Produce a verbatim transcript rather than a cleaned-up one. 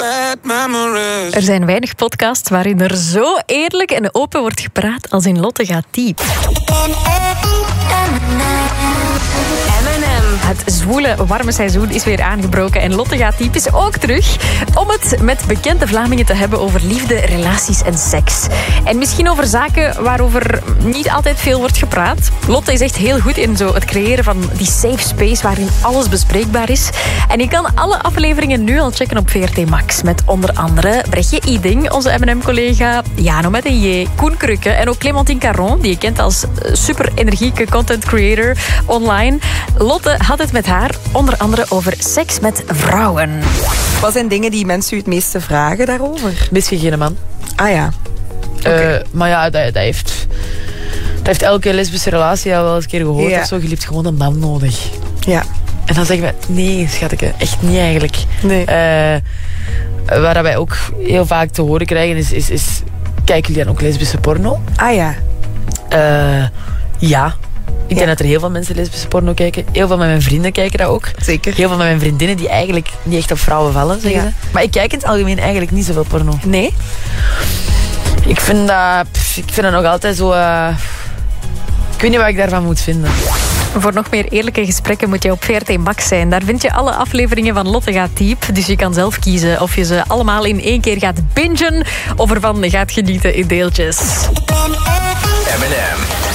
Er zijn weinig podcasts waarin er zo eerlijk en open wordt gepraat als in Lotte gaat diep. M en M. Het zwoele, warme seizoen is weer aangebroken en Lotte gaat diep is ook terug om het met bekende Vlamingen te hebben over liefde, relaties en seks. En misschien over zaken waarover niet altijd veel wordt gepraat. Lotte is echt heel goed in zo het creëren van die safe space waarin alles bespreekbaar is. En je kan alle afleveringen nu al checken op V R T Max. Met onder andere Brechtje Iding, onze M en M-collega, Jano met een J, Koen Krukke en ook Clémentine Caron, die je kent als super energieke content creator online. Lotte had het met haar onder andere over seks met vrouwen. Wat zijn dingen die mensen u het meeste vragen daarover? Misgegene man. Ah ja. Okay. Uh, maar ja, dat, dat heeft... Dat heeft elke lesbische relatie al wel eens een keer gehoord. Ja. Of zo, je hebt gewoon een man nodig. Ja. En dan zeggen wij, nee, schatje, echt niet eigenlijk. Nee. Uh, waar wij ook heel vaak te horen krijgen is, is, is kijken jullie dan ook lesbische porno? Ah ja. Uh, ja. Ik ja. denk dat er heel veel mensen lesbische porno kijken. Heel veel van mijn vrienden kijken dat ook. Zeker. Heel veel van mijn vriendinnen die eigenlijk niet echt op vrouwen vallen, zeggen ja. ze. Maar ik kijk in het algemeen eigenlijk niet zoveel porno. Nee? Ik vind dat... Pff, ik vind dat nog altijd zo... Uh, ik weet niet wat ik daarvan moet vinden. Voor nog meer eerlijke gesprekken moet je op V R T Max zijn. Daar vind je alle afleveringen van Lotte gaat diep. Dus je kan zelf kiezen of je ze allemaal in één keer gaat bingen of ervan gaat genieten in deeltjes. M en M.